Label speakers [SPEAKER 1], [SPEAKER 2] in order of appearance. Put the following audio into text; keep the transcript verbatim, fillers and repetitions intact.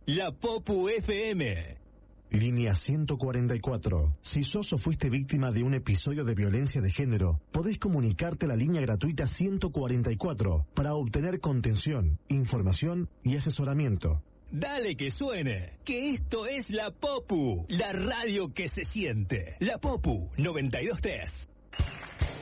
[SPEAKER 1] La Popu F M.
[SPEAKER 2] Línea ciento cuarenta y cuatro. Si sos o fuiste víctima de un episodio de violencia de género, podés comunicarte a la línea gratuita ciento cuarenta y cuatro para obtener contención, información y asesoramiento.
[SPEAKER 1] Dale que suene, que esto es La Popu, la radio que se siente. La Popu noventa y dos punto tres.